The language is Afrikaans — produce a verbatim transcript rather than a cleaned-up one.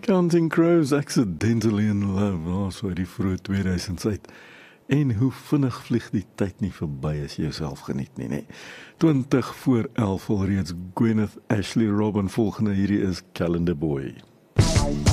Counting Crows, Accidentally in Love, oh, so die vroeg tweeduisends uit. En hoe vinnig vlieg die tyd nie verby as jy jouself geniet nie, nee. twintig voor elf alreeds Gwyneth Ashley Robin volgende, hierdie is Calendar Boy.